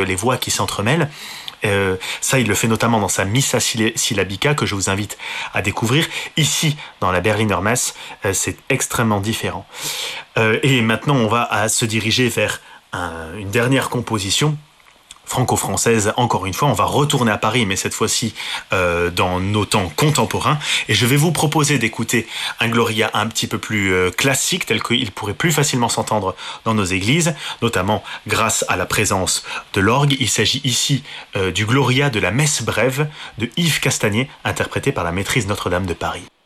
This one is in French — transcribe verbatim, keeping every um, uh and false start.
les voix qui s'entremêlent. Euh, ça, il le fait notamment dans sa Missa Syllabica, que je vous invite à découvrir. Ici, dans la Berliner Messe, euh, c'est extrêmement différent. Euh, et maintenant, on va à se diriger vers un, une dernière composition franco-française. Encore une fois, on va retourner à Paris, mais cette fois-ci euh, dans nos temps contemporains. Et je vais vous proposer d'écouter un Gloria un petit peu plus euh, classique, tel qu'il pourrait plus facilement s'entendre dans nos églises, notamment grâce à la présence de l'orgue. Il s'agit ici euh, du Gloria de la Messe brève de Yves Castagnet, interprété par la Maîtrise Notre-Dame de Paris.